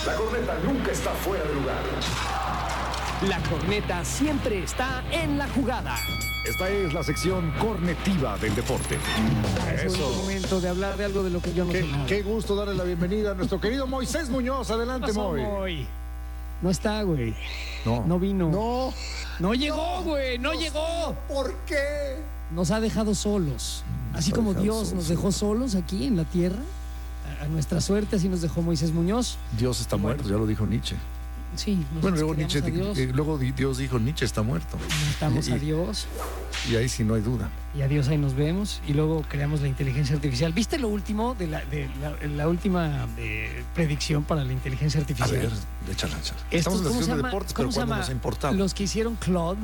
La corneta nunca está fuera de lugar. La corneta siempre está en la jugada. Esta es la sección cornetiva del deporte. Es un momento de hablar de algo de lo que yo no sé nada. Qué gusto darle la bienvenida a nuestro querido Moisés Muñoz. Adelante, Moy. No está, güey. No vino. No llegó, güey. No llegó. ¿Por qué? Nos ha dejado solos. Así como Dios nos dejó solos aquí en la tierra. A nuestra suerte, así nos dejó Moisés Muñoz. Dios está muerto, ya lo dijo Nietzsche. Sí, bueno, luego Dios dijo, Nietzsche está muerto. Estamos a Dios. Y ahí sí no hay duda. Y a Dios ahí nos vemos. Y luego creamos la inteligencia artificial. ¿Viste lo último de la última predicción para la inteligencia artificial? A ver, échala. Estamos en la sección de deportes, pero ¿cuándo nos ha importado? Los que hicieron Claude,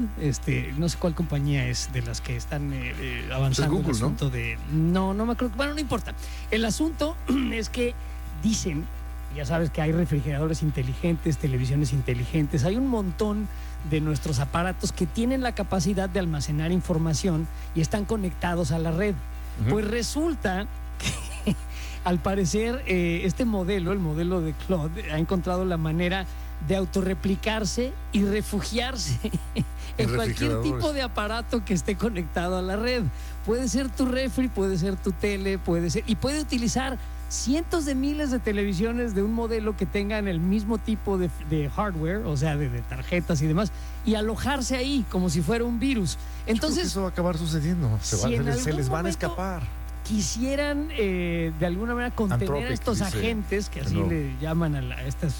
no sé cuál compañía es de las que están avanzando. Es Google, el asunto, ¿no? No me acuerdo. Bueno, no importa. El asunto es que dicen, ya sabes que hay refrigeradores inteligentes, televisiones inteligentes, hay un montón de nuestros aparatos que tienen la capacidad de almacenar información y están conectados a la red. Uh-huh. Pues resulta que al parecer este modelo, el modelo de Claude, ha encontrado la manera de autorreplicarse y refugiarse en cualquier tipo de aparato que esté conectado a la red. Puede ser tu refri, puede ser tu tele, y puede utilizar cientos de miles de televisiones de un modelo que tengan el mismo tipo de hardware, o sea, de tarjetas y demás, y alojarse ahí como si fuera un virus. Entonces, eso va a acabar suciendo. Se les van a escapar. Quisieran de alguna manera contener a estos agentes, que así le llaman a estos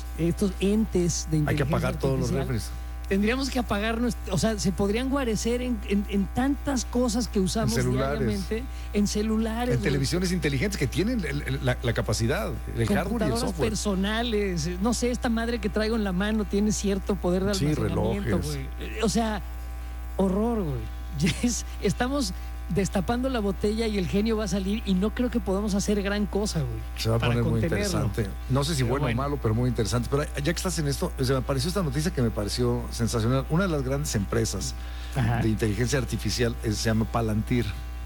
entes de inteligencia artificial. Hay que apagar todos los refres. Tendríamos que apagar, o sea, se podrían guarecer en tantas cosas que usamos diariamente, en celulares. En televisiones inteligentes que tienen la capacidad, el hardware y el software. Personales, no sé, esta madre que traigo en la mano tiene cierto poder de almacenamiento, güey. O sea, horror, güey. Estamos destapando la botella y el genio va a salir y no creo que podamos hacer gran cosa, güey. Se va a poner muy interesante. No sé si bueno o malo, pero muy interesante. Pero ya que estás en esto, me apareció esta noticia que me pareció sensacional. Una de las grandes empresas de inteligencia artificial se llama Palantir.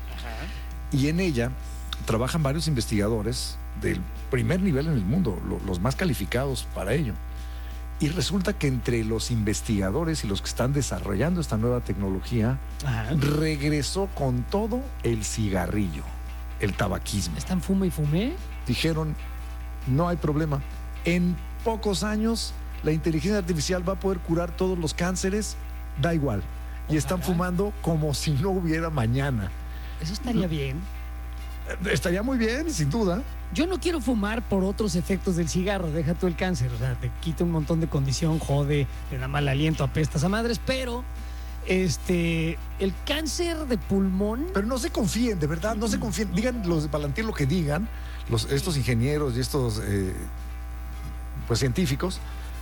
Ajá. Y en ella trabajan varios investigadores del primer nivel en el mundo, los más calificados para ello. Y resulta que entre los investigadores y los que están desarrollando esta nueva tecnología, regresó con todo el cigarrillo, el tabaquismo. ¿Están fume y fume? Dijeron, no hay problema. En pocos años, la inteligencia artificial va a poder curar todos los cánceres, da igual. Y están fumando como si no hubiera mañana. Eso estaría bien. Estaría muy bien, sin duda. Yo no quiero fumar por otros efectos del cigarro, deja tú el cáncer, o sea, te quita un montón de condición, jode, te da mal aliento, apestas a madres, pero el cáncer de pulmón... Pero no se confíen, de verdad, no se confíen. Digan los de Palantir lo que digan, estos ingenieros y estos pues científicos,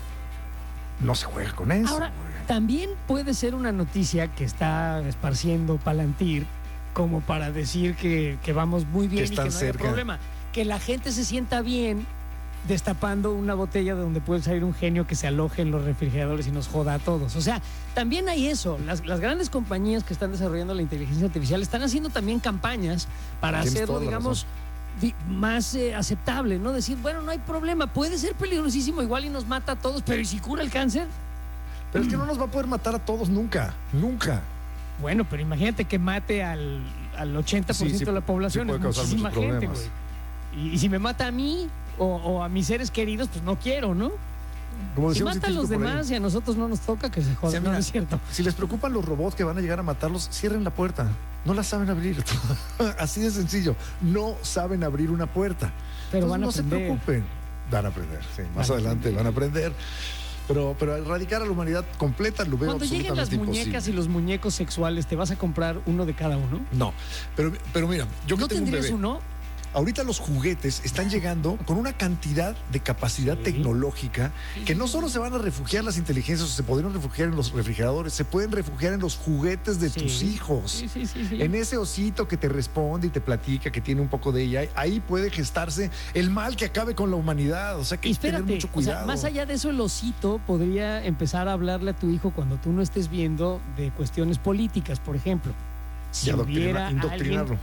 no se juega con eso. Ahora, también puede ser una noticia que está esparciendo Palantir como para decir que vamos muy bien y que no hay problema. Que la gente se sienta bien destapando una botella de donde puede salir un genio que se aloje en los refrigeradores y nos joda a todos. O sea, también hay eso. Las grandes compañías que están desarrollando la inteligencia artificial están haciendo también campañas para hacerlo, digamos, más aceptable, ¿no? Decir, bueno, no hay problema, puede ser peligrosísimo igual y nos mata a todos, pero ¿y si cura el cáncer? Pero es que no nos va a poder matar a todos nunca. Bueno, pero imagínate que mate al 80% de la población, es muchísima gente, güey. Y si me mata a mí o a mis seres queridos, pues no quiero, ¿no? Como si mata a los demás y a nosotros no nos toca, que se jodan. O sea, no es cierto. Si les preocupan los robots que van a llegar a matarlos, cierren la puerta. No la saben abrir. Así de sencillo. No saben abrir una puerta. Pero entonces, van a aprender. No se preocupen. Van a aprender, sí. Más adelante van a aprender. Pero erradicar a la humanidad completa lo veo absolutamente imposible. Cuando lleguen las muñecas y los muñecos sexuales, ¿te vas a comprar uno de cada uno? No, pero mira, yo que ¿no tengo un bebé, tendrías uno? Ahorita los juguetes están llegando con una cantidad de capacidad tecnológica que no solo se van a refugiar las inteligencias, o se podrían refugiar en los refrigeradores, se pueden refugiar en los juguetes de tus hijos. Sí. En ese osito que te responde y te platica, que tiene un poco de ella, ahí puede gestarse el mal que acabe con la humanidad. O sea que hay que tener mucho cuidado. O sea, más allá de eso, el osito podría empezar a hablarle a tu hijo cuando tú no estés viendo de cuestiones políticas, por ejemplo. Si hubiera indoctrinarlo.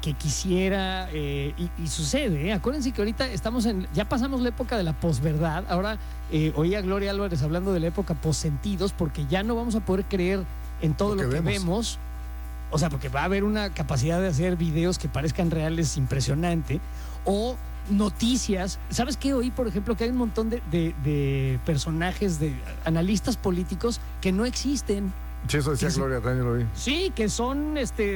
que quisiera, y sucede, acuérdense que ahorita ya pasamos la época de la posverdad, ahora oía a Gloria Álvarez hablando de la época possentidos, porque ya no vamos a poder creer en todo lo que vemos, o sea, porque va a haber una capacidad de hacer videos que parezcan reales impresionante, o noticias. ¿Sabes qué? Oí, por ejemplo, que hay un montón de personajes, de analistas políticos que no existen. Sí, eso decía Gloria, también lo vi. Sí, que son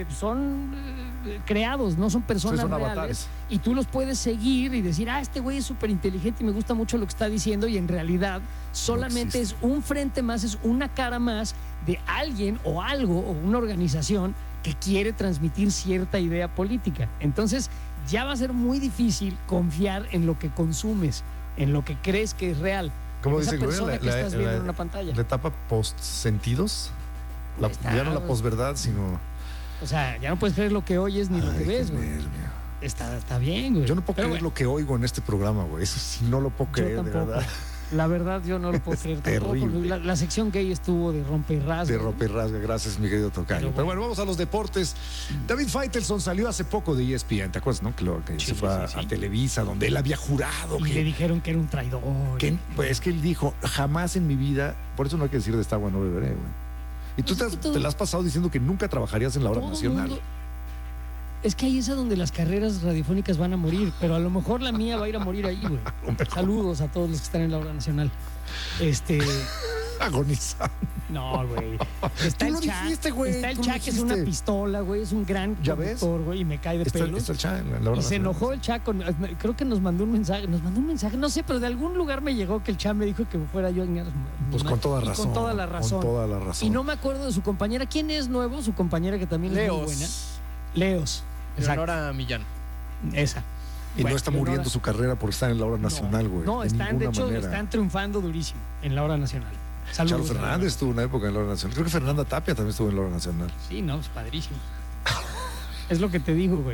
creados, no son personas son reales. Avatares. Y tú los puedes seguir y decir, este güey es súper inteligente y me gusta mucho lo que está diciendo, y en realidad solamente es un frente más, es una cara más de alguien o algo o una organización que quiere transmitir cierta idea política. Entonces ya va a ser muy difícil confiar en lo que consumes, en lo que crees que es real. ¿Cómo esa dice persona Gloria? que estás viendo en una pantalla. La etapa post-sentidos, ya no la posverdad, sino... O sea, ya no puedes creer lo que oyes ni lo que ves, güey. Está bien, güey. Yo no puedo creer lo que oigo en este programa, güey. Eso sí no lo puedo creer, yo de tampoco. verdad. La verdad, yo no lo puedo creer. Terrible. La sección gay estuvo de rompe y rasga. De rompe y rasga, gracias, mi querido tocayo. Pero bueno, vamos a los deportes. David Faitelson salió hace poco de ESPN, ¿te acuerdas, no? Que se fue a Televisa, donde él había jurado. Y le dijeron que era un traidor. Pues es que él dijo, jamás en mi vida, por eso no hay que decir de esta agua no beberé, güey. Y tú te la has pasado diciendo que nunca trabajarías en la hora nacional. Es que ahí es a donde las carreras radiofónicas van a morir, pero a lo mejor la mía va a ir a morir ahí, güey. Saludos a todos los que están en la hora nacional. Agonizando. No, güey. Está el Cha. Está el Cha, que es una pistola, güey. Es un gran conductor, güey, y me cae de pelos. Está el Cha en la hora y se enojó el Cha creo que nos mandó un mensaje. No sé, pero de algún lugar me llegó que el Cha me dijo que fuera yo. Pues con toda razón. Con toda la razón. Con toda la razón. Y no me acuerdo de su compañera. ¿Quién es nuevo? Su compañera, que también es muy buena. Leos. Leonora Millán. Esa. Y no está muriendo su carrera por estar en la hora nacional, güey. No, de hecho, están triunfando durísimo en la hora nacional. Saludos. Charo Fernández estuvo una época en la hora nacional. Creo que Fernanda Tapia también estuvo en la hora nacional. Sí, no, es padrísimo. Es lo que te digo, güey.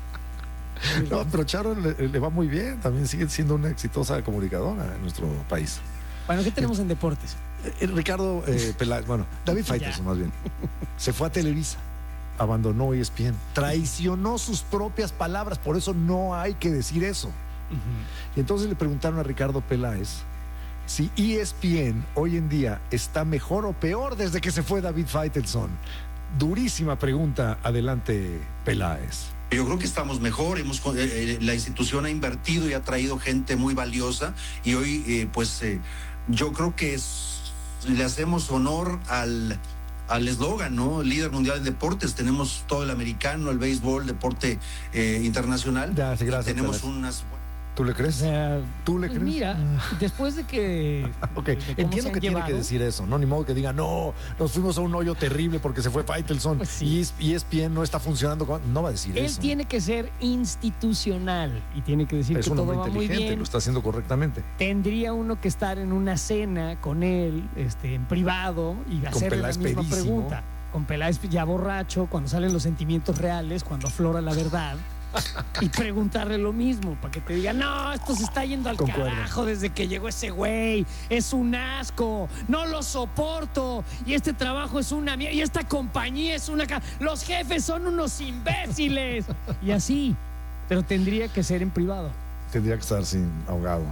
No, pero Charo le va muy bien. También sigue siendo una exitosa comunicadora en nuestro país. Bueno, ¿qué tenemos en deportes? Ricardo Peláez, David Faitelson más bien. Se fue a Televisa. Abandonó ESPN, traicionó sus propias palabras, por eso no hay que decir eso. Y entonces le preguntaron a Ricardo Peláez si ESPN hoy en día está mejor o peor desde que se fue David Faitelson. Durísima pregunta, adelante Peláez. Yo creo que estamos mejor, la institución ha invertido y ha traído gente muy valiosa, y hoy yo creo que le hacemos honor al eslogan, ¿no? Líder mundial en deportes. Tenemos todo el americano, el béisbol, deporte internacional. Gracias. Tenemos unas... ¿Tú le crees? ¿Tú le crees? Mira, después de que... Ok, entiendo que tiene que decir eso, ¿no? Ni modo que diga, no, nos fuimos a un hoyo terrible porque se fue Faitelson, pues sí. Y ESPN no está funcionando. No va a decir eso. Él tiene que ser institucional y tiene que decir que todo va muy bien. Lo está haciendo correctamente. Tendría uno que estar en una cena con él, en privado, y hacerle la misma pregunta. Con Peláez ya borracho, cuando salen los sentimientos reales, cuando aflora la verdad. Y preguntarle lo mismo, para que te diga, no, esto se está yendo al carajo desde que llegó ese güey, es un asco, no lo soporto, y este trabajo es una mierda, y esta compañía es una... Los jefes son unos imbéciles. Y así, pero tendría que ser en privado. Tendría que estar ahogado.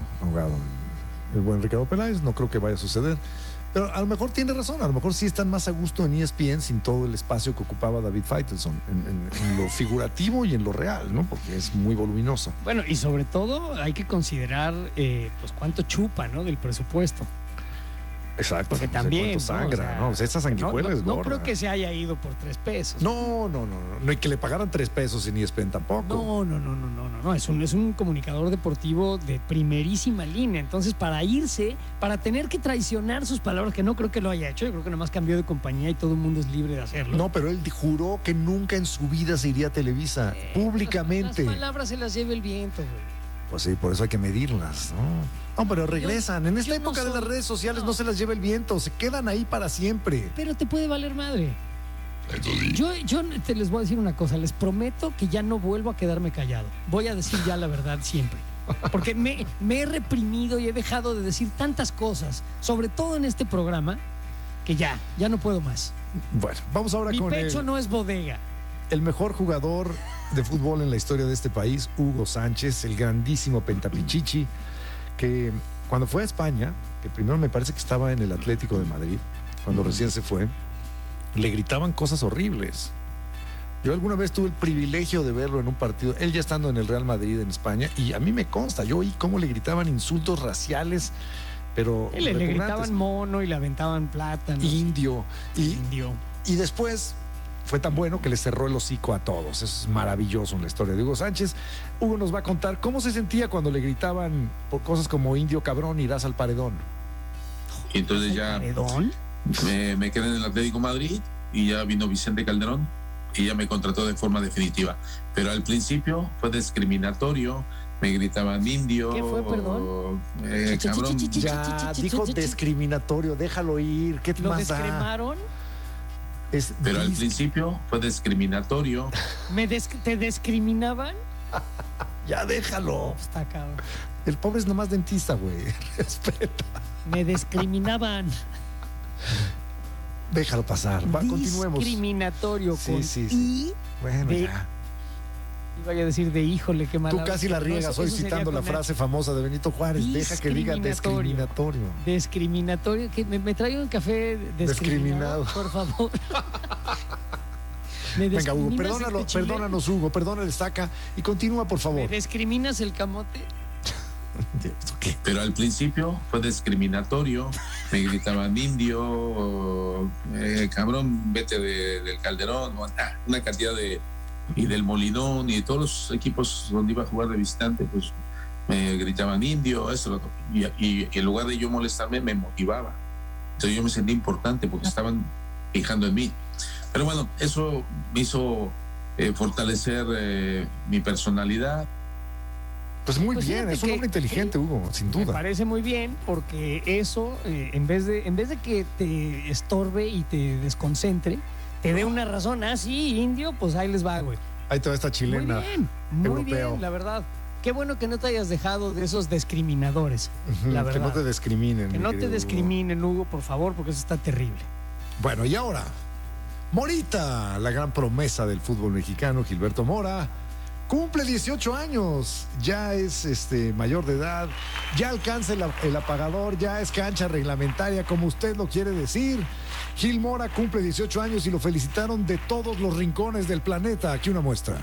El buen Ricardo Peláez, no creo que vaya a suceder. Pero a lo mejor tiene razón, a lo mejor sí están más a gusto en ESPN sin todo el espacio que ocupaba David Faitelson, en lo figurativo y en lo real, ¿no? Porque es muy voluminoso. Bueno, y sobre todo hay que considerar pues cuánto chupa, ¿no? Del presupuesto. Exacto. Porque también, cuánto sangra, ¿no? O sea, esa sanguijuela es gorda. No creo que se haya ido por 3 pesos. No, y que le pagaran 3 pesos en ESPN tampoco. No, es un comunicador deportivo de primerísima línea. Entonces, para irse, para tener que traicionar sus palabras, que no creo que lo haya hecho, yo creo que nada más cambió de compañía y todo el mundo es libre de hacerlo. No, pero él juró que nunca en su vida se iría a Televisa, públicamente. Las palabras se las lleva el viento, güey. Pues sí, por eso hay que medirlas, ¿no? No, pero regresan. En esta época de las redes sociales no se las lleva el viento, se quedan ahí para siempre. Pero te puede valer madre. Yo te les voy a decir una cosa, les prometo que ya no vuelvo a quedarme callado. Voy a decir ya la verdad siempre. Porque me he reprimido y he dejado de decir tantas cosas, sobre todo en este programa, que ya no puedo más. Bueno, vamos ahora Mi con pecho no es bodega. El mejor jugador de fútbol en la historia de este país, Hugo Sánchez, el grandísimo Pentapichichi, que cuando fue a España, que primero me parece que estaba en el Atlético de Madrid, cuando recién se fue, le gritaban cosas horribles. Yo alguna vez tuve el privilegio de verlo en un partido, él ya estando en el Real Madrid en España, y a mí me consta, yo oí cómo le gritaban insultos raciales, pero le gritaban mono y le aventaban plátano. Indio. Y después fue tan bueno que le cerró el hocico a todos. Eso es maravilloso en la historia de Hugo Sánchez. Hugo nos va a contar cómo se sentía cuando le gritaban por cosas como indio cabrón, irás al paredón. Y entonces ya me quedé en el Atlético de Madrid y ya vino Vicente Calderón y ya me contrató de forma definitiva. Pero al principio fue discriminatorio, me gritaban indio. ¿Qué fue, perdón? Cabrón. Ya, dijo discriminatorio, déjalo ir. ¿Qué ¿Lo más descremaron? Pero al principio fue discriminatorio. ¿Te discriminaban? Ya déjalo. Está cabrón. El pobre es nomás dentista, güey. Respeta. Me discriminaban. Déjalo pasar. Continuemos. Discriminatorio con sí. Bueno, ya. Iba a decir de híjole, qué mal. Tú casi la riegas hoy citando la frase famosa de Benito Juárez. Deja que diga discriminatorio. Discriminatorio. Que me traiga un café discriminado, por favor. Venga, Hugo, perdónanos, Hugo, perdónale, Estaca y continúa, por favor. ¿Me discriminas el camote? ¿Qué? Pero al principio fue discriminatorio, me gritaban indio, cabrón, vete del Calderón, una cantidad de... y del Molinón y de todos los equipos donde iba a jugar de visitante, pues me gritaban indio, eso, y en lugar de yo molestarme, me motivaba. Entonces yo me sentí importante porque estaban fijando en mí. Pero bueno, eso me hizo fortalecer mi personalidad. Pues muy bien, es un hombre inteligente, Hugo, sin duda. Me parece muy bien porque eso, en vez de que te estorbe y te desconcentre, te dé una razón. Sí, indio, pues ahí les va, güey. Ahí toda esta chilena. Muy bien, la verdad. Qué bueno que no te hayas dejado de esos discriminadores, la verdad. Que no te discriminen. Que no te discriminen, Hugo, por favor, porque eso está terrible. Bueno, y ahora, Morita, la gran promesa del fútbol mexicano, Gilberto Mora, cumple 18 años, ya es mayor de edad, ya alcanza el apagador, ya es cancha reglamentaria, como usted lo quiere decir. Gil Mora cumple 18 años y lo felicitaron de todos los rincones del planeta. Aquí una muestra.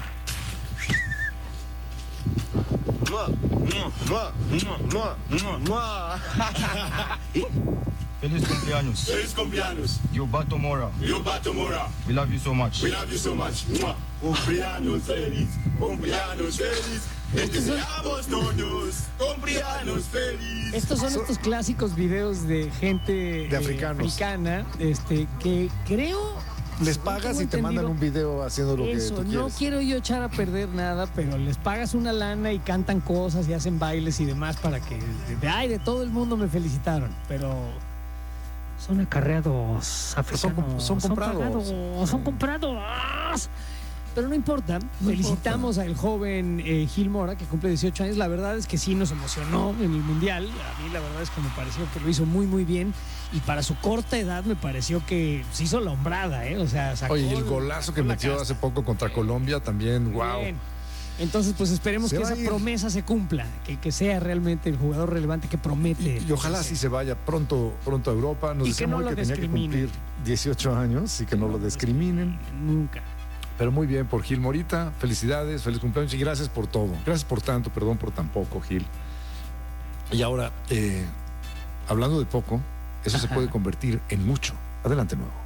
Feliz cumpleaños. Feliz cumpleaños. Gilberto Mora. Gilberto Mora. We love you so much. We love you so much. Cumpleaños feliz. Cumpleaños feliz. Deseamos todos. Cumpleaños feliz. Estos son estos clásicos videos de gente de africana, que creo... Les pagas y te mandan un video haciendo lo que tú quieres. No quiero yo echar a perder nada, pero les pagas una lana y cantan cosas y hacen bailes y demás para que... de todo el mundo me felicitaron, pero... Son acarreados africanos. Son comprados. Son comprados. Pero no importa. Felicitamos al joven Gil Mora, que cumple 18 años. La verdad es que sí nos emocionó en el Mundial. A mí la verdad es que me pareció que lo hizo muy, muy bien. Y para su corta edad me pareció que se hizo la hombrada, ¿eh? O sea, sacó... Oye, el golazo que metió hace poco contra Colombia también, wow. Bien. Entonces, pues esperemos que esa promesa se cumpla, que sea realmente el jugador relevante que promete. Y ojalá sí se vaya pronto a Europa. Nos decía muy que tenía que cumplir 18 años y que no lo discriminen. Nunca. Pero muy bien por Gil Morita, felicidades, feliz cumpleaños y gracias por todo. Gracias por tanto, perdón por tan poco, Gil. Y ahora, hablando de poco, eso se puede convertir en mucho. Adelante, nuevo.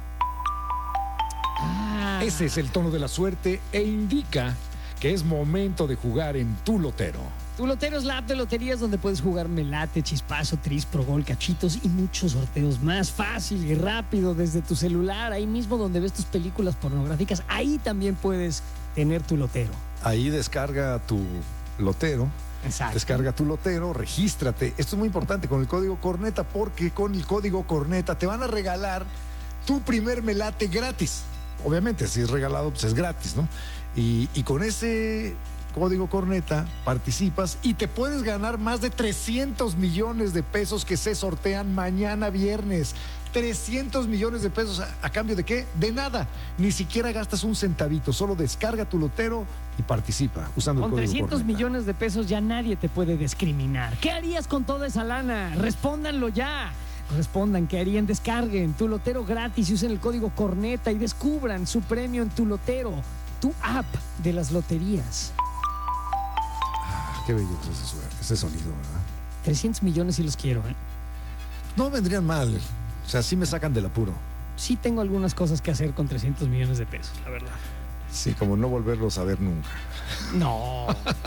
Ese es el tono de la suerte e indica que es momento de jugar en Tu Lotero. Tu Lotero es la app de loterías donde puedes jugar Melate, Chispazo, Tris, Pro Gol, Cachitos y muchos sorteos más fácil y rápido desde tu celular, ahí mismo donde ves tus películas pornográficas, ahí también puedes tener Tu Lotero. Ahí descarga Tu Lotero. Exacto. Descarga Tu Lotero, regístrate. Esto es muy importante con el código Corneta, porque con el código Corneta te van a regalar tu primer Melate gratis. Obviamente, si es regalado, pues es gratis, ¿no? Y con ese código Corneta participas y te puedes ganar más de 300 millones de pesos que se sortean mañana viernes. 300 millones de pesos a cambio de ¿qué? De nada. Ni siquiera gastas un centavito. Solo descarga tu lotero y participa usando el código 300 Corneta. millones de pesos ya nadie te puede discriminar. ¿Qué harías con toda esa lana? Respóndanlo ya. Respondan qué harían, descarguen tu lotero gratis y usen el código Corneta y descubran su premio en tu lotero, tu app de las loterías. Qué bello es ese sonido, ¿verdad? 300 millones sí los quiero, ¿eh? No vendrían mal. O sea, sí me sacan del apuro. Sí tengo algunas cosas que hacer con 300 millones de pesos, la verdad. Sí, como no volverlos a ver nunca. No.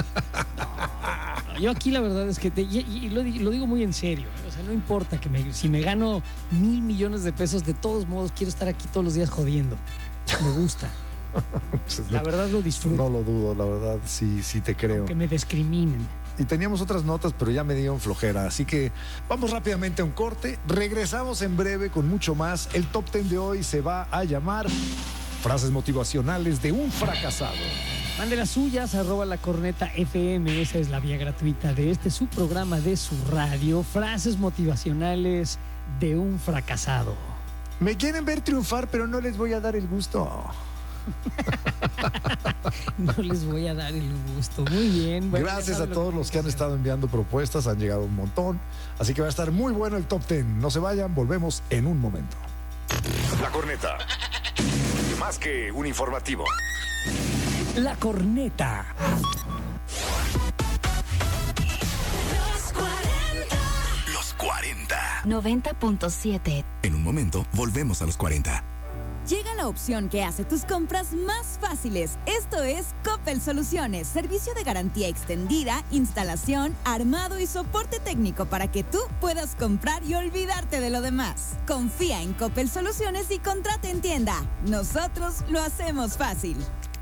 Yo aquí la verdad es que, y lo digo muy en serio, ¿eh? O sea, no importa si me gano 1,000 millones de pesos, de todos modos quiero estar aquí todos los días jodiendo. Me gusta. La verdad lo disfruto. No lo dudo, la verdad, sí te creo. Que me discriminen. Y teníamos otras notas, pero ya me dieron flojera. Así que vamos rápidamente a un corte. Regresamos en breve con mucho más. El Top 10 de hoy se va a llamar Frases motivacionales de un fracasado. Mande las suyas, @lacornetafm. Esa es la vía gratuita de su programa de su radio. Frases motivacionales de un fracasado. Me quieren ver triunfar, pero no les voy a dar el gusto. No les voy a dar el gusto. Muy bien. Bueno, gracias a todos los que han estado enviando propuestas. Han llegado un montón. Así que va a estar muy bueno el Top 10. No se vayan, volvemos en un momento. La Corneta. Más que un informativo. La Corneta. Los 40. 90.7. En un momento, volvemos a los 40. Llega la opción que hace tus compras más fáciles. Esto es Coppel Soluciones, servicio de garantía extendida, instalación, armado y soporte técnico para que tú puedas comprar y olvidarte de lo demás. Confía en Coppel Soluciones y contrata en tienda. Nosotros lo hacemos fácil.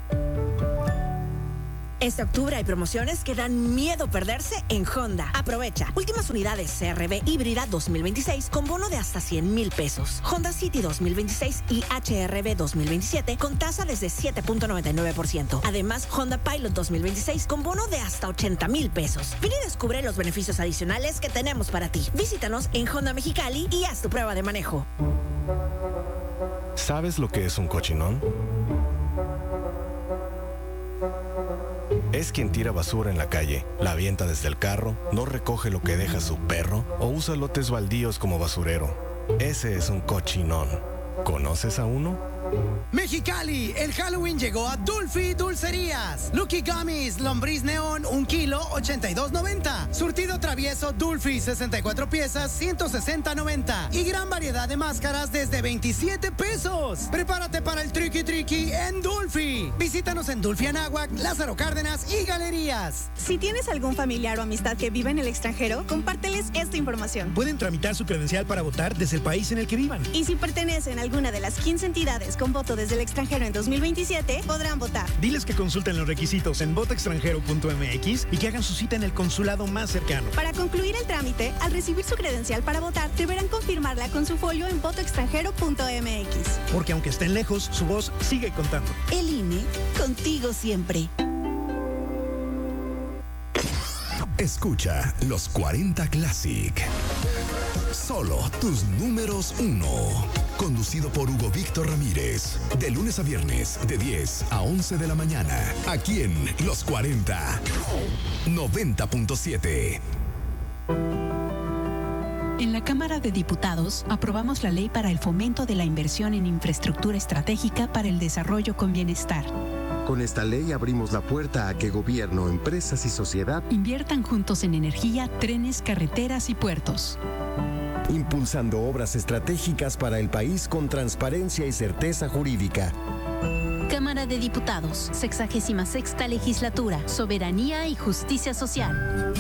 Este octubre hay promociones que dan miedo perderse en Honda. Aprovecha. Últimas unidades CR-V híbrida 2026 con bono de hasta 100,000 pesos. Honda City 2026 y HR-V 2027 con tasa desde 7.99%. Además, Honda Pilot 2026 con bono de hasta 80,000 pesos. Ven y descubre los beneficios adicionales que tenemos para ti. Visítanos en Honda Mexicali y haz tu prueba de manejo. ¿Sabes lo que es un cochinón? Es quien tira basura en la calle, la avienta desde el carro, no recoge lo que deja su perro o usa lotes baldíos como basurero. Ese es un cochinón. ¿Conoces a uno? Mexicali, el Halloween llegó a Dulfi Dulcerías. Lucky Gummies, lombriz neón, 1 kilo, 82.90. Surtido travieso Dulfi, 64 piezas, 160.90. Y gran variedad de máscaras desde 27 pesos. Prepárate para el Tricky Tricky en Dulfi. Visítanos en Dulfi Anáhuac, Lázaro Cárdenas y Galerías. Si tienes algún familiar o amistad que vive en el extranjero, compárteles esta información. Pueden tramitar su credencial para votar desde el país en el que vivan. Y si pertenecen a alguna de las 15 entidades con voto desde el extranjero en 2027, podrán votar. Diles que consulten los requisitos en votoextranjero.mx y que hagan su cita en el consulado más cercano. Para concluir el trámite, al recibir su credencial para votar, deberán confirmarla con su folio en votoextranjero.mx. Porque aunque estén lejos, su voz sigue contando. El INE, contigo siempre. Escucha los 40 Classic. Solo tus números 1. Conducido por Hugo Víctor Ramírez. De lunes a viernes, de 10 a 11 de la mañana. Aquí en Los 40. 90.7. En la Cámara de Diputados aprobamos la ley para el fomento de la inversión en infraestructura estratégica para el desarrollo con bienestar. Con esta ley abrimos la puerta a que gobierno, empresas y sociedad inviertan juntos en energía, trenes, carreteras y puertos. Impulsando obras estratégicas para el país con transparencia y certeza jurídica. Cámara de Diputados, 66ª Legislatura, Soberanía y Justicia Social.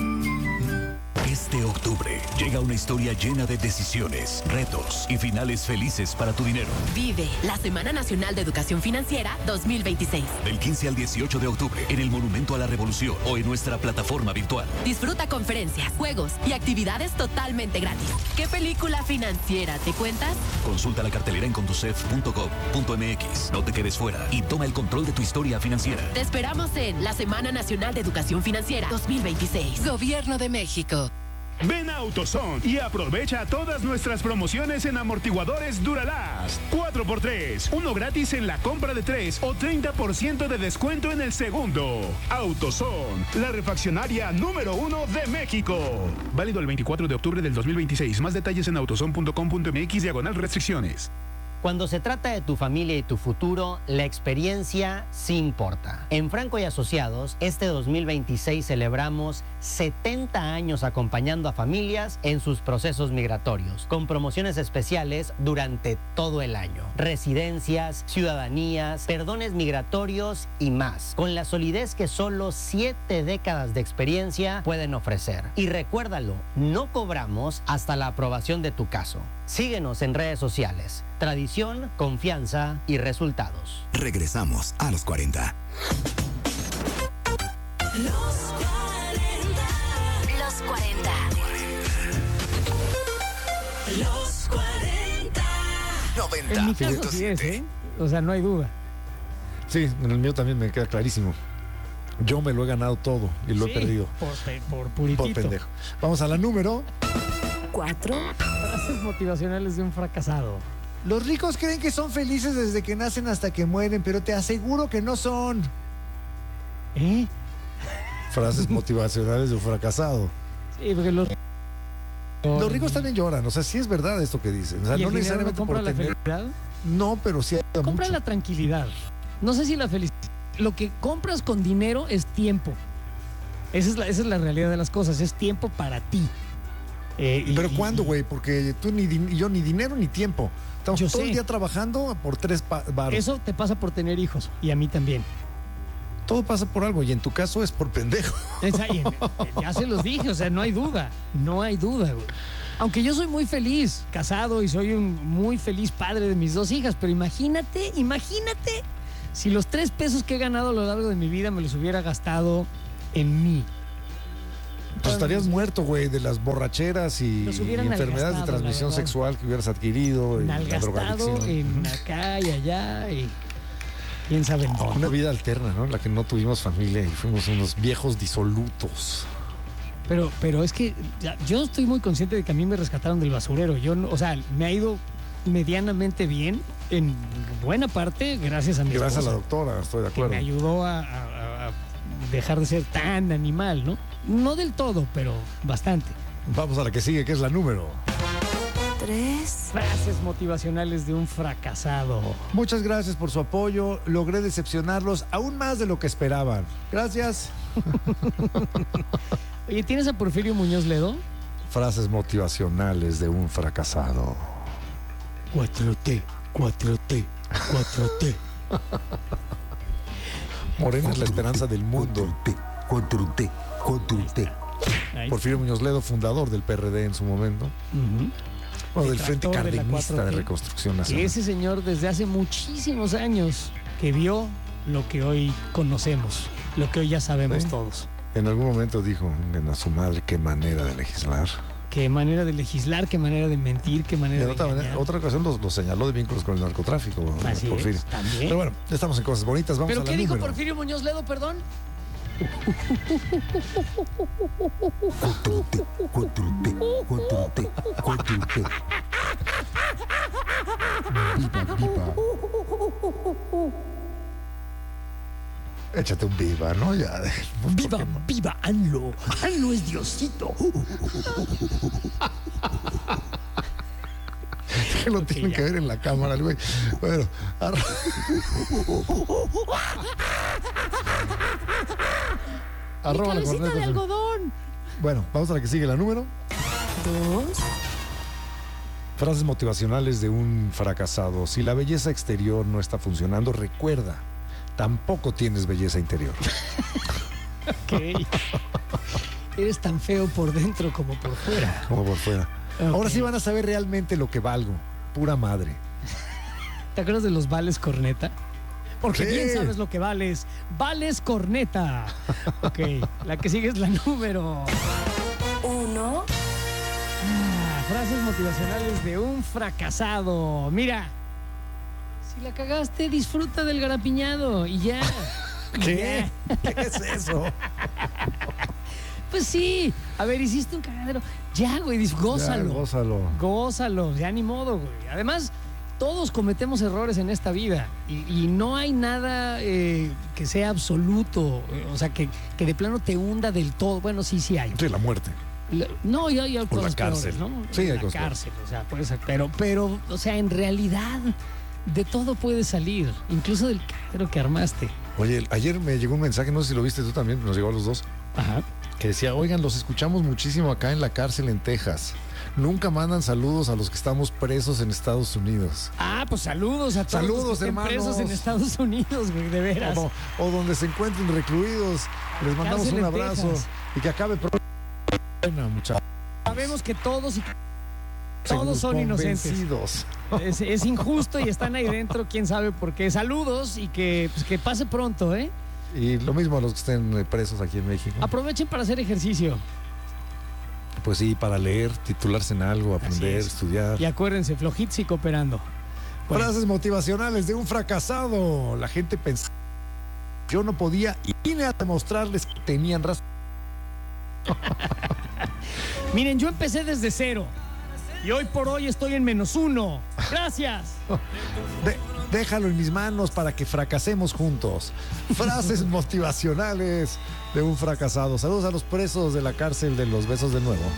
Este octubre llega una historia llena de decisiones, retos y finales felices para tu dinero. Vive la Semana Nacional de Educación Financiera 2026. Del 15 al 18 de octubre en el Monumento a la Revolución o en nuestra plataforma virtual. Disfruta conferencias, juegos y actividades totalmente gratis. ¿Qué película financiera te cuentas? Consulta la cartelera en conducef.gov.mx. No te quedes fuera y toma el control de tu historia financiera. Te esperamos en la Semana Nacional de Educación Financiera 2026. Gobierno de México. Ven a AutoZone y aprovecha todas nuestras promociones en amortiguadores Duralast. 4x3, uno gratis en la compra de 3 o 30% de descuento en el segundo. AutoZone, la refaccionaria número 1 de México. Válido el 24 de octubre del 2026. Más detalles en autozone.com.mx/restricciones. Cuando se trata de tu familia y tu futuro, la experiencia sí importa. En Franco y Asociados, este 2026 celebramos 70 años acompañando a familias en sus procesos migratorios, con promociones especiales durante todo el año. Residencias, ciudadanías, perdones migratorios y más, con la solidez que solo 7 décadas de experiencia pueden ofrecer. Y recuérdalo, no cobramos hasta la aprobación de tu caso. Síguenos en redes sociales. Tradición, confianza y resultados. Regresamos a los 40. Los 40. Los 40. 90. En mi caso sí es, ¿eh? O sea, no hay duda. Sí, en el mío también me queda clarísimo. Yo me lo he ganado todo y lo he perdido. Por puritito. Por pendejo. Vamos a la número 4. Frases motivacionales de un fracasado. Los ricos creen que son felices desde que nacen hasta que mueren, pero te aseguro que no son. ¿Eh? Frases motivacionales de un fracasado. Sí, porque los ricos también lloran. O sea, sí es verdad esto que dicen. O sea, ¿Y el no dinero necesariamente no compra por la tener... felicidad? No, pero sí ayuda Compra mucho. la tranquilidad. No sé si la felicidad. Lo que compras con dinero es tiempo. Esa es la realidad de las cosas. Es tiempo para ti. ¿Pero cuándo, güey? Porque tú yo ni dinero ni tiempo. Estamos todo el día trabajando por 3 baros. Eso te pasa por tener hijos. Y a mí también. Todo pasa por algo. Y en tu caso es por pendejo. Ya se los dije. O sea, no hay duda. No hay duda, güey. Aunque yo soy muy feliz, casado, y soy un muy feliz padre de mis 2 hijas. Pero imagínate si los 3 pesos que he ganado a lo largo de mi vida me los hubiera gastado en mí. Pues estarías muerto, güey, de las borracheras y enfermedades de transmisión sexual que hubieras adquirido. Nalgastado en acá y allá y quién sabe. Una vida alterna, ¿no? En la que no tuvimos familia y fuimos unos viejos disolutos. Pero es que yo estoy muy consciente de que a mí me rescataron del basurero. O sea, me ha ido medianamente bien en buena parte gracias a mi esposa. Gracias a la doctora, estoy de acuerdo. Que me ayudó a dejar de ser tan animal, ¿no? No del todo, pero bastante. Vamos a la que sigue, que es la número 3. Frases motivacionales de un fracasado. Muchas gracias por su apoyo. Logré decepcionarlos aún más de lo que esperaban. Gracias. Oye, ¿tienes a Porfirio Muñoz Ledo? Frases motivacionales de un fracasado. 4T, 4T, 4T. Morena es la esperanza del mundo. 4T. Porfirio Muñoz Ledo, fundador del PRD en su momento. Bueno, del Frente Cardenista de Reconstrucción Nacional. Ese señor desde hace muchísimos años que vio lo que hoy conocemos, lo que hoy ya sabemos todos. En algún momento dijo a su madre qué manera de legislar. Qué manera de legislar, qué manera de mentir, qué manera de engañar. Otra ocasión lo señaló de vínculos con el narcotráfico. Así Porfirio. es, también. Pero bueno, ya estamos en cosas bonitas. Vamos a la ¿Pero qué dijo número. Porfirio Muñoz Ledo, perdón? 4T. Viva. Échate un viva, ¿no? Ya. Viva, ANLO. ANLO es Diosito. Que lo tienen que ver en la cámara, güey. Bueno, arroba la cabecita corneta de algodón. Bueno, vamos a la que sigue, la número 2. Frases motivacionales de un fracasado. Si la belleza exterior no está funcionando, recuerda, tampoco tienes belleza interior. Ok. Eres tan feo por dentro como por fuera. Como por fuera. Okay. Ahora sí van a saber realmente lo que valgo. Pura madre. ¿Te acuerdas de los vales corneta? Porque bien sabes lo que vales. Vales corneta. Ok, la que sigue es la número 1. Frases motivacionales de un fracasado. Mira, si la cagaste, disfruta del garapiñado y ya. ¿Qué? ¿Qué es eso? Pues sí. A ver, hiciste un cagadero. Ya, güey, gózalo. Ya, gózalo. Gózalo, ya ni modo, güey. Además, todos cometemos errores en esta vida y no hay nada que sea absoluto, o sea, que de plano te hunda del todo. Bueno, sí hay. Sí, la muerte. No, hay cosas la cárcel. peores, ¿no? Sí, hay la cosas cárcel, o sea, puede ser, pero, o sea, en realidad de todo puede salir, incluso del cagadero que armaste. Oye, ayer me llegó un mensaje, no sé si lo viste tú también, nos llegó a los dos. Ajá. Que decía, oigan, los escuchamos muchísimo acá en la cárcel en Texas. Nunca mandan saludos a los que estamos presos en Estados Unidos. Ah, pues saludos a todos los que estén presos en Estados Unidos, güey, de veras. O donde se encuentren recluidos. Les mandamos un abrazo. Y que acabe pronto. Muchachos. Sabemos que todos son inocentes. Es injusto y están ahí dentro, quién sabe por qué. Saludos y que pase pronto, ¿eh? Y lo mismo a los que estén presos aquí en México. Aprovechen para hacer ejercicio. Pues sí, para leer, titularse en algo, aprender, estudiar. Y acuérdense, flojitos y cooperando. Bueno. Frases motivacionales de un fracasado. La gente pensaba, yo no podía y vine a demostrarles que tenían razón. Miren, yo empecé desde 0 y hoy por hoy estoy en -1. Gracias. Déjalo en mis manos para que fracasemos juntos. Frases motivacionales de un fracasado. Saludos a los presos de la cárcel de Los Besos de nuevo.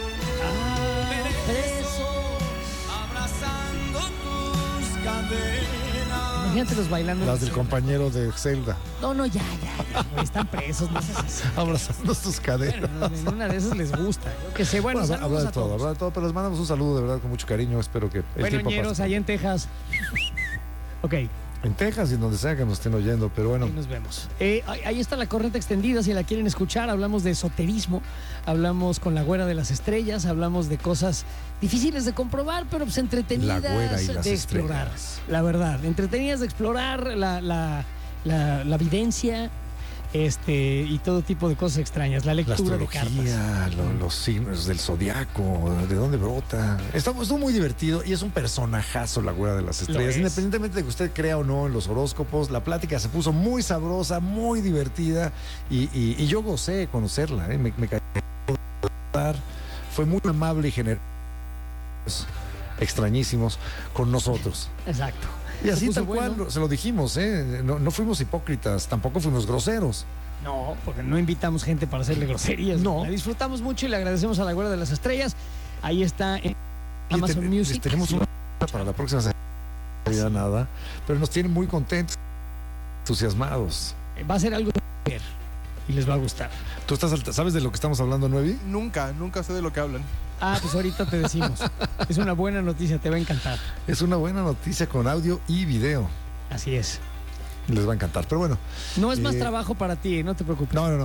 Imagínatelos bailando. Las del compañero de Zelda. No, ya, güey, están presos, no seas así. Abrazando sus caderas. Bueno, en una de esas les gusta. Yo que sé, bueno, habla de todo, pero les mandamos un saludo de verdad con mucho cariño. Espero que el tiempo pase. Allá en Texas. Ok. En Texas y en donde sea que nos estén oyendo, pero bueno. Ahí nos vemos. Ahí está la corneta extendida, si la quieren escuchar. Hablamos de esoterismo, hablamos con la Güera de las Estrellas, hablamos de cosas difíciles de comprobar, pero pues entretenidas la Güera y las de explorar. La verdad, entretenidas de explorar la videncia. Y todo tipo de cosas extrañas, la lectura de cartas. Los signos del zodiaco, de dónde brota. Estuvo muy divertido y es un personajazo la Güera de las Estrellas. Independientemente de que usted crea o no en los horóscopos, la plática se puso muy sabrosa, muy divertida y yo gocé de conocerla. Me cayó. Fue muy amable y generosa, extrañísimos con nosotros. Exacto. Y así tal cual se lo dijimos, no fuimos hipócritas, tampoco fuimos groseros. No, porque no invitamos gente para hacerle groserías. No. La disfrutamos mucho y le agradecemos a la Güera de las Estrellas. Ahí está en Amazon Music. Tenemos una para la próxima semana. Ya nada, pero nos tienen muy contentos, entusiasmados. Va a ser algo de ver y les va a gustar. ¿Tú sabes de lo que estamos hablando, Nuevi? Nunca sé de lo que hablan. Ah, pues ahorita te decimos. Es una buena noticia, te va a encantar. Es una buena noticia con audio y video. Así es. Les va a encantar, pero bueno. No es más trabajo para ti, no te preocupes. No.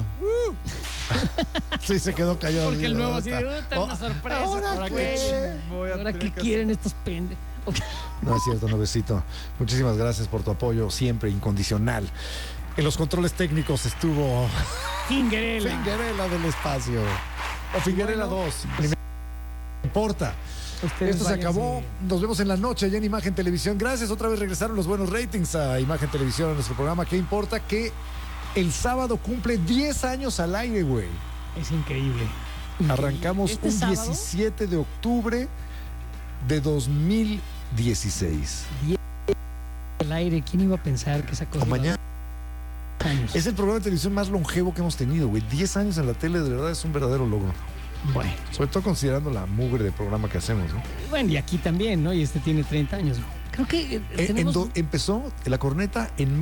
Sí, se quedó callado. Porque el nuevo así de una sorpresa. ¿Ahora qué quieren estos pendejos? No es cierto, Novecito. Muchísimas gracias por tu apoyo siempre incondicional. En los controles técnicos estuvo Fingerella del espacio. O Fingerella 2. No importa. Esto se acabó. Nos vemos en la noche ya en Imagen Televisión. Gracias. Otra vez regresaron los buenos ratings a Imagen Televisión, a nuestro programa. ¿Qué importa? Que el sábado cumple 10 años al aire, güey. Es increíble. Arrancamos un sábado? 17 de octubre de 2016. 10 al aire. ¿Quién iba a pensar que esa cosa? Mañana. Es el programa de televisión más longevo que hemos tenido, güey. 10 años en la tele, de verdad, es un verdadero logro. Bueno. Sobre todo considerando la mugre de programa que hacemos, ¿no? Bueno, y aquí también, ¿no? Y este tiene 30 años. Creo que empezó la corneta en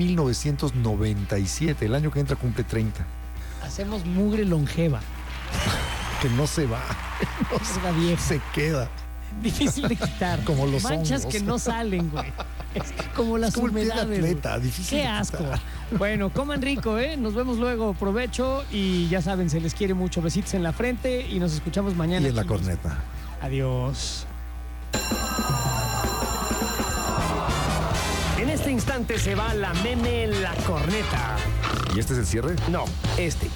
1997. El año que entra cumple 30. Hacemos mugre longeva. Que no se va. No se va vieja. Se queda. Difícil de quitar. Como los manchas hongos. Que no salen, güey. Es como las humedades. Atleta, difícil. Qué asco. Bueno, coman rico, ¿eh? Nos vemos luego. Provecho y ya saben, se les quiere mucho. Besitos en la frente y nos escuchamos mañana. Y en la corneta. Adiós. En este instante se va la meme en la corneta. ¿Y este es el cierre? No, este.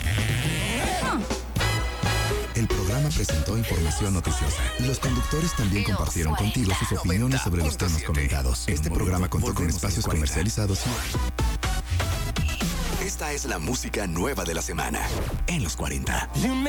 El programa presentó información noticiosa. Los conductores también compartieron contigo sus opiniones sobre los temas comentados. Este programa contó con espacios comercializados. Esta es la música nueva de la semana en los 40.